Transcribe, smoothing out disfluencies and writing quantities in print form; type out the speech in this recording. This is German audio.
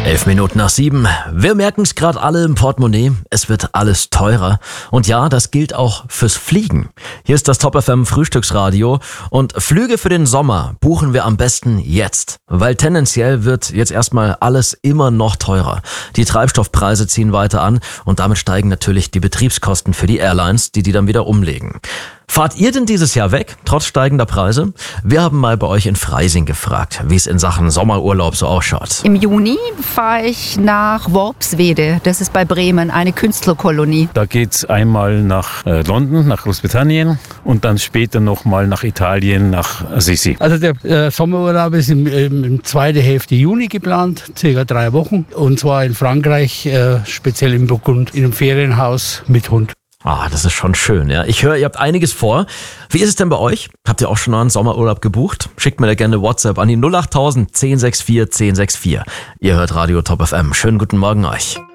6:11. Wir merken es gerade alle im Portemonnaie. Es wird alles teurer. Und ja, das gilt auch fürs Fliegen. Hier ist das Top FM Frühstücksradio. Und Flüge für den Sommer buchen wir am besten jetzt. Weil tendenziell wird jetzt erstmal alles immer noch teurer. Die Treibstoffpreise ziehen weiter an und damit steigen natürlich die Betriebskosten für die Airlines, die dann wieder umlegen. Fahrt ihr denn dieses Jahr weg, trotz steigender Preise? Wir haben mal bei euch in Freising gefragt, wie es in Sachen Sommerurlaub so ausschaut. Im Juni fahre ich nach Worpswede, das ist bei Bremen, eine Künstlerkolonie. Da geht's einmal nach London, nach Großbritannien und dann später nochmal nach Italien, nach Assisi. Also der Sommerurlaub ist im zweite Hälfte Juni geplant, circa 3 Wochen. Und zwar in Frankreich, speziell in Burgund, in einem Ferienhaus mit Hund. Ah, das ist schon schön, ja. Ich höre, ihr habt einiges vor. Wie ist es denn bei euch? Habt ihr auch schon einen Sommerurlaub gebucht? Schickt mir da gerne WhatsApp an die 08000 1064 1064. Ihr hört Radio Top FM. Schönen guten Morgen euch.